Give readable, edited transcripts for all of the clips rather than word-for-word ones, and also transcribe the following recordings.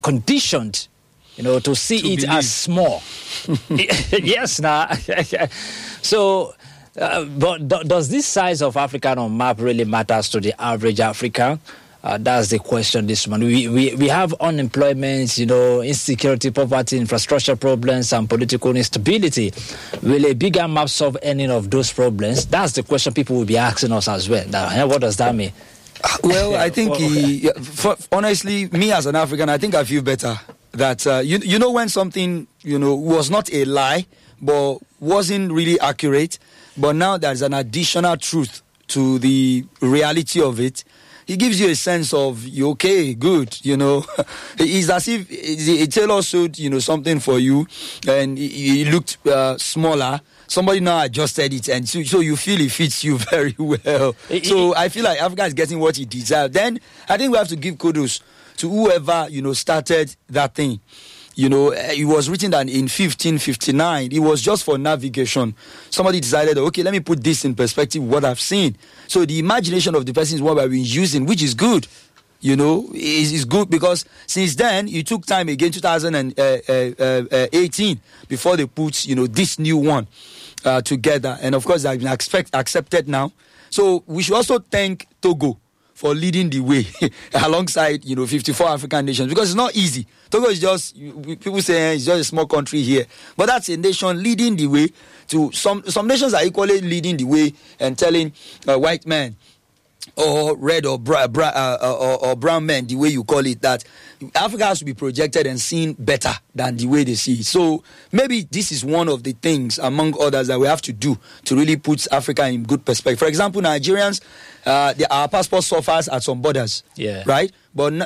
conditioned, to see it believe. as small. Yes, now. So, but does this size of Africa on map really matters to the average African? That's the question this morning. We have unemployment, insecurity, poverty, infrastructure problems, and political instability. Will a bigger map solve any of those problems? That's the question people will be asking us as well. Now, what does that mean? Well, I think, honestly, me as an African, I think I feel better that, when something, was not a lie, but wasn't really accurate, but now there's an additional truth to the reality of it. It gives you a sense of, okay, good, It's as if a tailor sewed, something for you, and it looked smaller. Somebody now adjusted it, and so you feel it fits you very well. So I feel like Africa is getting what it deserves. Then I think we have to give kudos to whoever, started that thing. It was written that in 1559, it was just for navigation. Somebody decided, okay, let me put this in perspective, what I've seen. So the imagination of the person is what we've been using, which is good. Is good because since then, it took time again, 2018, before they put, this new one together. And of course, they've been accepted now. So we should also thank Togo for leading the way alongside, 54 African nations, because it's not easy. Togo is just, people say it's just a small country here, but that's a nation leading the way to some nations are equally leading the way and telling white men or red or brown men, the way you call it, that Africa has to be projected and seen better than the way they see it. So maybe this is one of the things, among others, that we have to do to really put Africa in good perspective. For example, Nigerians, our passport suffers at some borders, right? But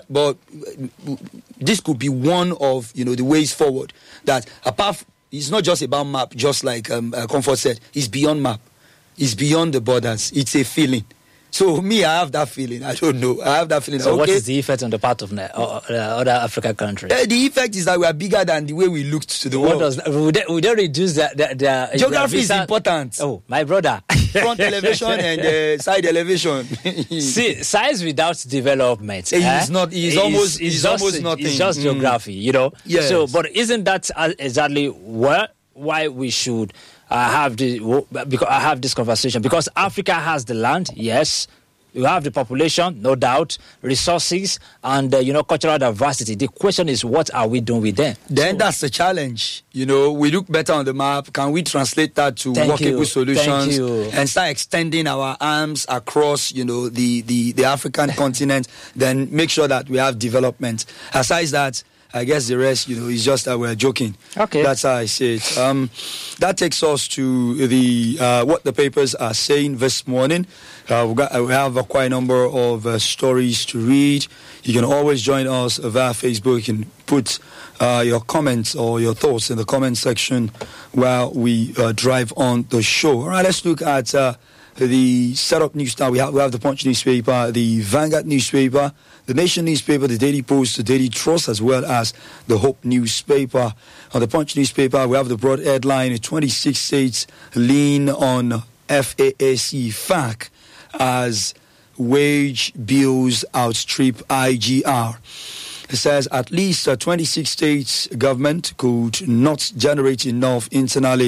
this could be one of the ways forward. That it's not just about map, just like Comfort said. It's beyond map. It's beyond the borders. It's a feeling. So me, I have that feeling. I don't know. I have that feeling. So what is the effect on the part of other African countries? The effect is that we are bigger than the way we looked to the world. Would they reduce the geography is important. Oh, my brother. Front elevation and side elevation. See, size without development. It's almost nothing. It's just geography, Yes. So, but isn't that exactly why we should have this conversation? Because Africa has the land, yes. You have the population, no doubt, resources, and cultural diversity. The question is, what are we doing with them? Then that's the challenge. We look better on the map. Can we translate that to workable solutions and start extending our arms across, the African continent? Then make sure that we have development. Aside that, I guess the rest, is just that we're joking. Okay. That's how I say it. That takes us to the what the papers are saying this morning. We have quite a number of stories to read. You can always join us via Facebook. You can put your comments or your thoughts in the comment section while we drive on the show. All right, let's look at the setup news now. We have the Punch newspaper, the Vanguard newspaper, the Nation newspaper, the Daily Post, the Daily Trust, as well as the Hope newspaper. On the Punch newspaper, we have the broad headline: 26 states lean on FAAC FAC as wage bills outstrip IGR. It says at least 26 states government could not generate enough internal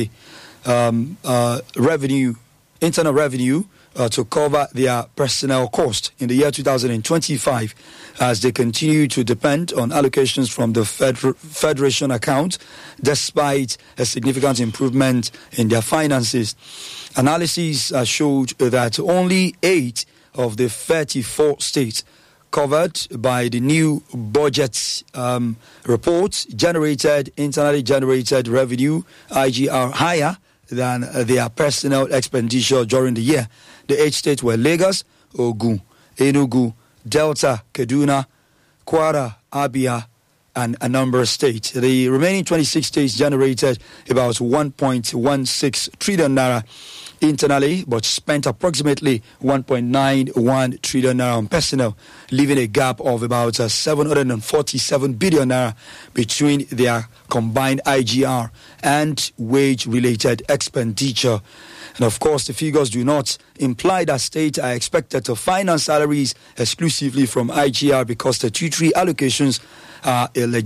revenue to cover their personnel cost in the year 2025, as they continue to depend on allocations from the Federation account, despite a significant improvement in their finances. Analysis showed that only 8 of the 34 states covered by the new budget report generated internally generated revenue, IGR, higher than their personnel expenditure during the year. The 8 states were Lagos, Ogun, Enugu, Delta, Kaduna, Kwara, Abia, and Anambra State. The remaining 26 states generated about 1.16 trillion naira internally, but spent approximately 1.91 trillion naira on personnel, leaving a gap of about 747 billion naira between their combined IGR and wage-related expenditure. And of course, the figures do not imply that states are expected to finance salaries exclusively from IGR, because statutory allocations a